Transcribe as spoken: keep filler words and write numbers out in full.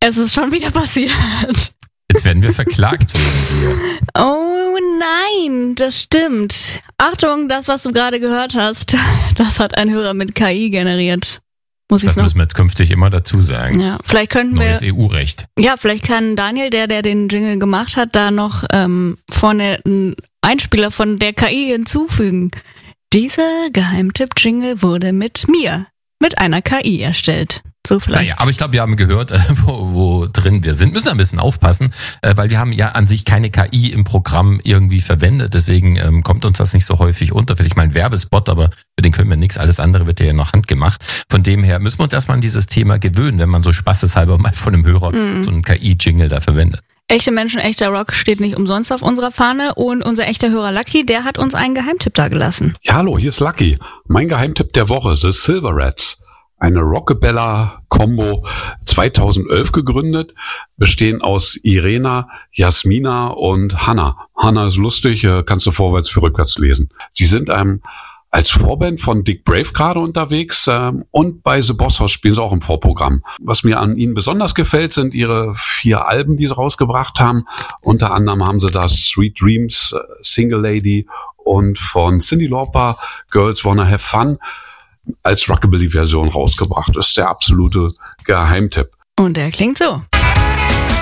Es ist schon wieder passiert. Jetzt werden wir verklagt wegen dir. Oh nein, das stimmt. Achtung, das, was du gerade gehört hast, das hat ein Hörer mit K I generiert. Muss ich's Das noch? müssen wir jetzt künftig immer dazu sagen. Ja, vielleicht könnten Neues wir. E U-Recht. Ja, vielleicht kann Daniel, der, der den Jingle gemacht hat, da noch ähm, vorne einen Einspieler von der K I hinzufügen. Dieser Geheimtipp-Jingle wurde mit mir, mit einer K I erstellt. So vielleicht. Naja, aber ich glaube, wir haben gehört, äh, wo, wo drin wir sind. Müssen ein bisschen aufpassen, äh, weil wir haben ja an sich keine K I im Programm irgendwie verwendet. Deswegen ähm, kommt uns das nicht so häufig unter. Vielleicht mal ein Werbespot, aber für den können wir nichts. Alles andere wird ja noch handgemacht. Von dem her müssen wir uns erstmal an dieses Thema gewöhnen, wenn man so spaßeshalber mal von einem Hörer Mhm. so einen K I-Jingle da verwendet. Echte Menschen, echter Rock steht nicht umsonst auf unserer Fahne und unser echter Hörer Lucky, der hat uns einen Geheimtipp da gelassen. Ja, hallo, hier ist Lucky. Mein Geheimtipp der Woche, The Silver Rats. Eine Rockabella-Combo zweitausendelf gegründet, bestehen aus Irena, Jasmina und Hanna. Hanna ist lustig, äh, kannst du vorwärts wie rückwärts lesen. Sie sind ähm, als Vorband von Dick Brave gerade unterwegs ähm, und bei The Boss House spielen sie auch im Vorprogramm. Was mir an ihnen besonders gefällt, sind ihre vier Alben, die sie rausgebracht haben. Unter anderem haben sie das Sweet Dreams, äh, Single Lady und von Cyndi Lauper Girls Wanna Have Fun als Rockabilly-Version rausgebracht. Das ist der absolute Geheimtipp. Und der klingt so.